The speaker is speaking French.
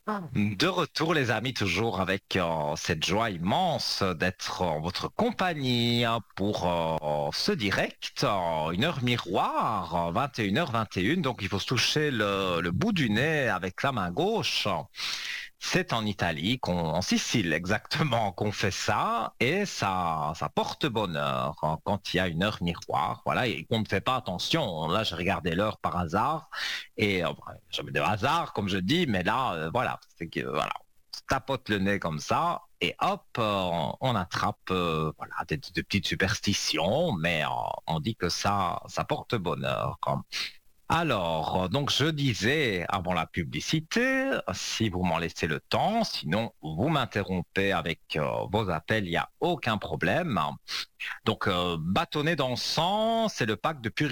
De retour, les amis, toujours avec cette joie immense d'être en votre compagnie pour ce direct, une heure miroir, 21h21. Donc, il faut se toucher le bout du nez avec la main gauche. C'est en Italie, en Sicile exactement, qu'on fait ça et ça porte bonheur quand il y a une heure miroir, voilà, et qu'on ne fait pas attention. Là, j'ai regardé l'heure par hasard et jamais de hasard, comme je dis, mais là, voilà, c'est que voilà, on se tapote le nez comme ça et hop, on attrape voilà des petites superstitions, mais on dit que ça porte bonheur. Alors, donc je disais avant la publicité, si vous m'en laissez le temps, sinon vous m'interrompez avec vos appels, il n'y a aucun problème. Donc, bâtonnet d'encens, c'est le pack de purification